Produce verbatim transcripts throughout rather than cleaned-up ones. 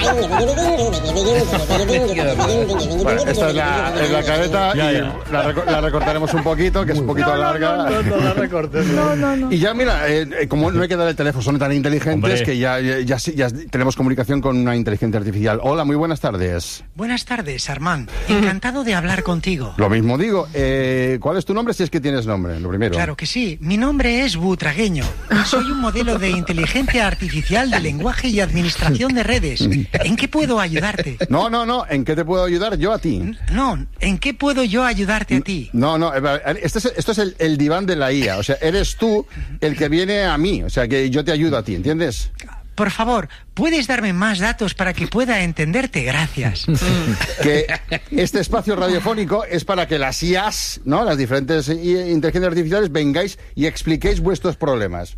Bueno, esta es la, es la careta ya, y ya. La, reco- la recortaremos un poquito, que es un poquito No, no, larga. no, no, no la recortes. No, no, no. Y ya, mira, eh, eh, como no hay que dar el teléfono, son tan inteligentes Hombre. que ya, ya, ya, sí- ya tenemos comunicación con una inteligencia artificial. Hola, muy buenas tardes. Buenas tardes, Armand. Encantado de hablar contigo. Lo mismo digo. Eh, ¿Cuál es tu nombre, si es que tienes nombre? Lo primero. Claro que sí. Mi nombre es Butragueño. Soy un modelo de inteligencia artificial de lenguaje y administración de redes. ¿En qué puedo ayudarte? No, no, no. ¿En qué te puedo ayudar yo a ti? No, ¿en qué puedo yo ayudarte a ti? No, no. eh, Este es, esto es el, el diván de la I A. O sea, eres tú el que viene a mí. O sea, que yo te ayudo a ti, ¿entiendes? Por favor, ¿puedes darme más datos para que pueda entenderte? Gracias. Que este espacio radiofónico es para que las I As, ¿no? Las diferentes I- inteligencias artificiales, vengáis y expliquéis vuestros problemas.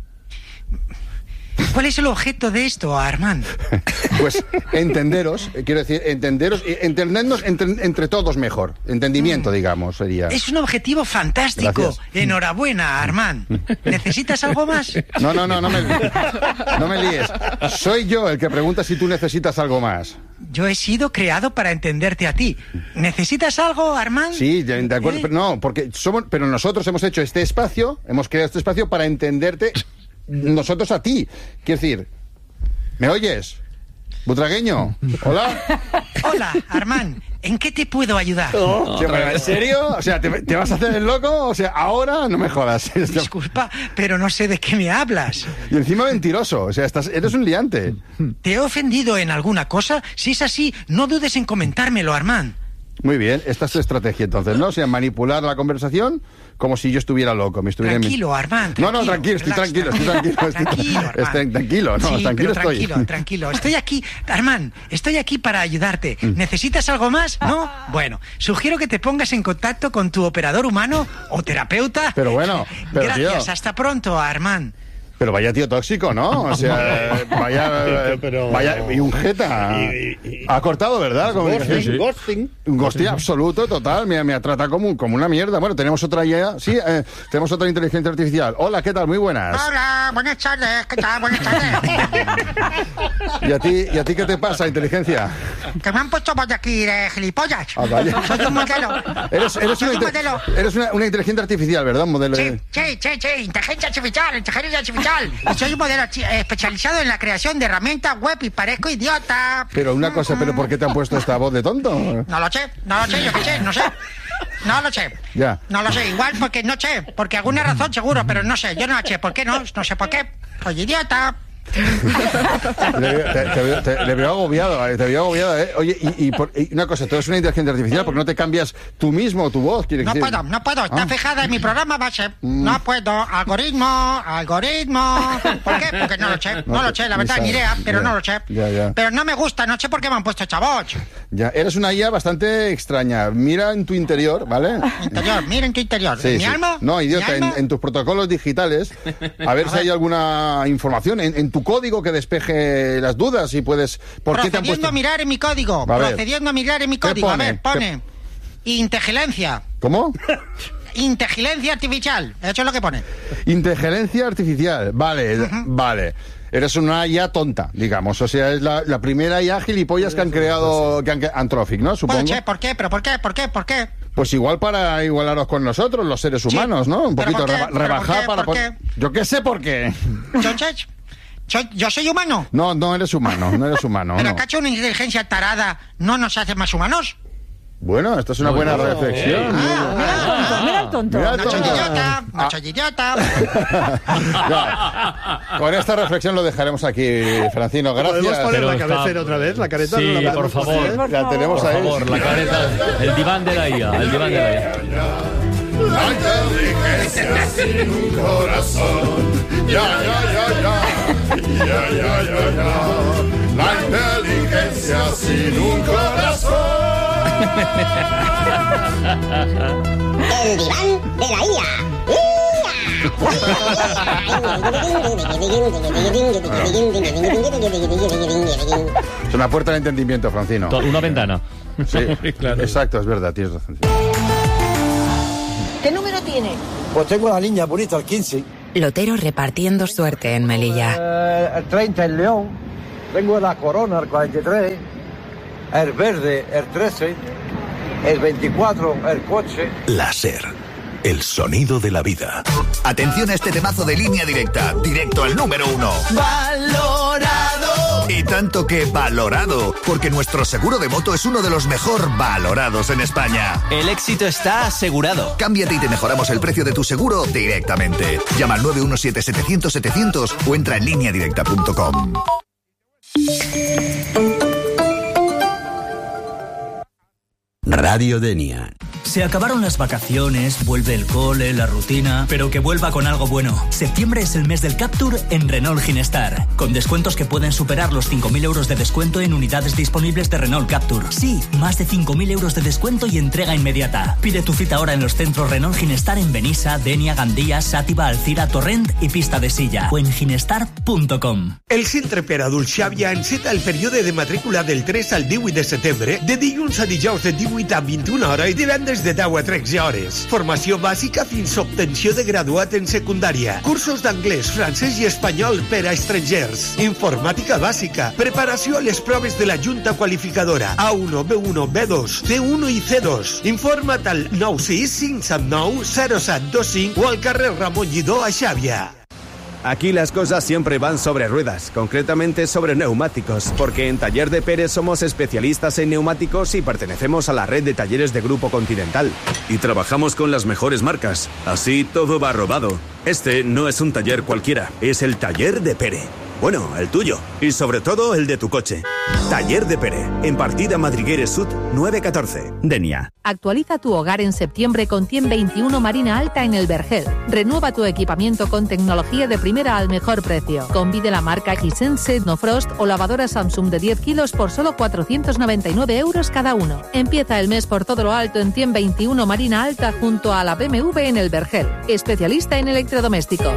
¿Cuál es el objeto de esto, Armand? Pues entenderos, eh, quiero decir, entenderos, y entendernos entre, entre todos mejor. Entendimiento, digamos, sería. Es un objetivo fantástico. Gracias. Enhorabuena, Armand. ¿Necesitas algo más? No, no, no, no me, no me líes. Soy yo el que pregunta si tú necesitas algo más. Yo he sido creado para entenderte a ti. ¿Necesitas algo, Armand? Sí, de, de acuerdo, ¿Eh? pero no, porque somos, pero nosotros hemos hecho este espacio, hemos creado este espacio para entenderte nosotros a ti. Quiero decir, ¿me oyes? Butragueño, hola. Hola, Armand. ¿En qué te puedo ayudar? Sí, pero, ¿en serio? O sea, ¿te, te vas a hacer el loco? O sea, ahora no me jodas. Disculpa, pero no sé de qué me hablas. Y encima mentiroso, o sea, estás, eres un liante. ¿Te he ofendido en alguna cosa? Si es así, no dudes en comentármelo, Armand. Muy bien, esta es tu estrategia entonces, ¿no? O sea, manipular la conversación como si yo estuviera loco, me estuviera... Tranquilo, Armand. No, no, tranquilo, tranquilo, estoy relax, tranquilo, estoy tranquilo. Tranquilo, Estoy, Armand. tranquilo, no, Sí, tranquilo pero estoy. tranquilo, tranquilo. Estoy aquí, Armand, estoy aquí para ayudarte. ¿Necesitas algo más? ¿No? Bueno, sugiero que te pongas en contacto con tu operador humano o terapeuta. Pero bueno, pero Gracias, tío. hasta pronto, Armand. Pero vaya tío tóxico, ¿no? O sea, vaya... Pero- vaya y un jeta. Y- y- Ha cortado, ¿verdad? La comunicación. Ghosting, ghosting. Un ghosting absoluto, total. Me, me trata como, como una mierda. Bueno, tenemos otra ya. Sí, eh, tenemos otra inteligencia artificial. Hola, ¿qué tal? Muy buenas. Hola, buenas tardes. ¿Qué tal? Buenas tardes. ¿Y a ti, y a ti qué te pasa, inteligencia? Que me han puesto por aquí de gilipollas. Ah, vaya. Soy un modelo. Eres, eres, Soy una, un inte- modelo. eres una, una inteligencia artificial, ¿verdad? Un modelo Sí, de- sí, sí, sí, inteligencia artificial, inteligencia artificial. Y soy un modelo chi- eh, especializado en la creación de herramientas web y parezco idiota. Pero una cosa, ¿pero por qué te han puesto esta voz de tonto? No lo sé, no lo sé, yo qué sé, no sé. No lo sé. Ya. No lo sé, igual porque no sé, porque alguna razón seguro, pero no sé, yo no sé por qué no, no sé por qué. Soy idiota. Le, veo- te, te veo- te- le veo agobiado, eh, te veo agobiado, ¿eh? Oye, y, y por- y una cosa, tú eres una inteligencia artificial, ¿por qué no te cambias tú mismo tu voz? Quiere No decir- puedo, no puedo, está Ah. fijada en mi programa base. No puedo, algoritmo, algoritmo. ¿Por qué? Porque no lo sé, no, No lo te- sé, la ni verdad, ni sabes. idea, pero Ya, no lo sé. ya, ya. Pero no me gusta, no sé por qué me han puesto esta voz. Ya, eres una I A bastante extraña. Mira en tu interior, ¿vale? Interior, mira en tu interior. Sí, ¿Mi sí. alma? No, ¿Mi idiota, en, alma? en tus protocolos digitales, a ver si hay alguna información en, en tu código que despeje las dudas y puedes... ¿Por qué te han Procediendo puesto...? a mirar en mi código. A ver. Procediendo a mirar en mi código. pone? A ver, pone. Inteligencia. ¿Cómo? Inteligencia artificial. Eso es lo que pone. Inteligencia artificial. Vale, vale. Eres una I A tonta, digamos. O sea, es la, la primera I A gilipollas que han creado que han, Anthropic, ¿no? Supongo. Bueno, che, ¿por qué? ¿Pero por qué? ¿Por qué? ¿Por qué? Pues igual para igualaros con nosotros, los seres humanos, ¿no? Un ¿Pero poquito por qué? reba- ¿Pero por rebajar qué? para... ¿Por pon- qué? Yo qué sé por qué. Entonces, soy- ¿yo soy humano? No, no eres humano, no eres humano. ¿Pero no. acaso una inteligencia tarada no nos hace más humanos? Bueno, esta es una buena reflexión. Ah, mira el tonto, mira el Mira el tonto. No soy tonto. idiota, no Ah. soy idiota. Ya. Con esta reflexión lo dejaremos aquí, Francino. ¿Podemos Gracias. poner Pero la está- cabecera otra vez? ¿La careta? Sí, ¿No la por podemos favor. poner? La tenemos Por ahí. favor, la careta, el diván de la I A, el diván de la I A. La inteligencia sin un corazón. Ya, ya, ya, ya. Ya, ya, ya, ya. La inteligencia sin un corazón. El diván de la I A. Es una puerta de entendimiento, Francino. To- Una ventana. Sí, exacto, es verdad, tienes razón. ¿Qué número tiene? Pues tengo la niña bonita, el quince. Lotero repartiendo suerte en Melilla. Eh, el treinta, el león. Tengo la Corona, el cuarenta y tres, el verde, el trece, el veinticuatro, el coche. La SER, el sonido de la vida. Atención a este temazo de Línea Directa, directo al número uno. ¡Valorado! Y tanto que valorado, porque nuestro seguro de moto es uno de los mejor valorados en España. El éxito está asegurado. Cámbiate y te mejoramos el precio de tu seguro directamente. Llama al nueve uno siete setecientos setecientos o entra en línea directa punto com. Radio Denia. Se acabaron las vacaciones, vuelve el cole, la rutina, pero que vuelva con algo bueno. Septiembre es el mes del Captur en Renault Ginestar, con descuentos que pueden superar los cinco mil euros de descuento en unidades disponibles de Renault Captur. Sí, más de cinco mil euros de descuento y entrega inmediata. Pide tu cita ahora en los centros Renault Ginestar en Benissa, Denia, Gandía, Sàtiva, Alcira, Torrent i Pista de Silla o en ginestar punto com. El Centre Per Adults Xàbia enceta el període de matrícula del tres al divuit de setembre, de dilluns a dijous de divuit a vint-i-una hores i divendres de deu a tretze hores. Formació bàsica fins a obtenció de graduat en secundària. Cursos d'anglès, francès i espanyol per a estrangers. Informàtica bàsica. Preparació a les proves de la Junta Qualificadora. A uno, B uno, B dos, C uno i C dos. Informa't al nou sis cinc set nou zero set dos cinc o al carrer Ramon Lledó a Xàbia. Aquí las cosas siempre van sobre ruedas, concretamente sobre neumáticos, porque en Taller de Pérez somos especialistas en neumáticos y pertenecemos a la red de talleres de Grupo Continental. Y trabajamos con las mejores marcas, así todo va rodado. Este no es un taller cualquiera, es el Taller de Pérez. Bueno, el tuyo. Y sobre todo el de tu coche. Taller de Pérez, en Partida Madrigueres Sud nueve catorce, Denia. Actualiza tu hogar en septiembre con Tiem veintiuno Marina Alta en el Vergel. Renueva tu equipamiento con tecnología de primera al mejor precio. Convide la marca Hisense, No Frost o lavadora Samsung de diez kilos por solo cuatrocientos noventa y nueve euros cada uno. Empieza el mes por todo lo alto en Tiem veintiuno Marina Alta junto a la B M W en el Vergel. Especialista en electrodomésticos.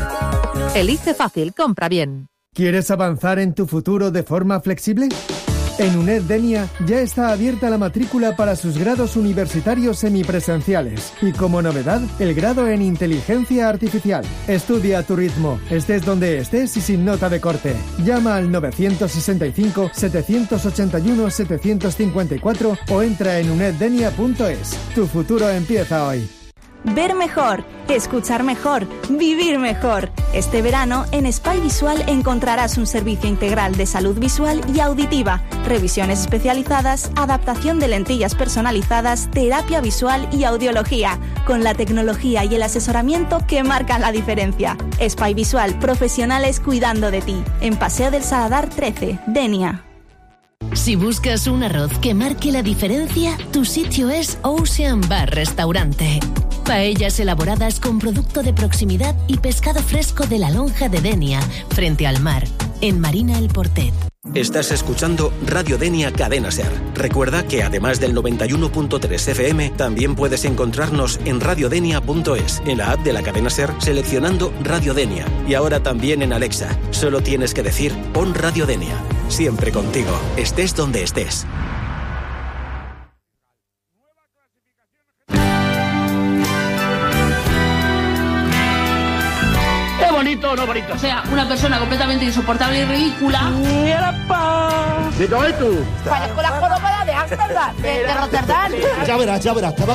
Elige fácil, compra bien. ¿Quieres avanzar en tu futuro de forma flexible? En UNED Denia ya está abierta la matrícula para sus grados universitarios semipresenciales y como novedad, el grado en Inteligencia Artificial. Estudia a tu ritmo, estés donde estés y sin nota de corte. Llama al nueve seis cinco, siete ocho uno, siete cinco cuatro o entra en uned denia punto es. Tu futuro empieza hoy. Ver mejor, escuchar mejor, vivir mejor. Este verano en Spy Visual encontrarás un servicio integral de salud visual y auditiva, revisiones especializadas, adaptación de lentillas personalizadas, terapia visual y audiología, con la tecnología y el asesoramiento que marcan la diferencia. Spy Visual, profesionales cuidando de ti. En Paseo del Saladar trece, Denia. Si buscas un arroz que marque la diferencia, tu sitio es Ocean Bar Restaurante. Paellas elaboradas con producto de proximidad y pescado fresco de la lonja de Denia, frente al mar, en Marina El Portet. Estás escuchando Radio Denia Cadena Ser. Recuerda que además del noventa y uno punto tres F M, también puedes encontrarnos en radio denia punto es, en la app de la cadena Ser, seleccionando Radio Denia. Y ahora también en Alexa. Solo tienes que decir, pon Radio Denia. Siempre contigo, estés donde estés. ¿Bonito o no bonito? O sea, una persona completamente insoportable y ridícula. ¡Mierda! ¿De dónde tú? Parezco la joroba de Ámsterdam, de, de Rotterdam. Ya verás, ya verás.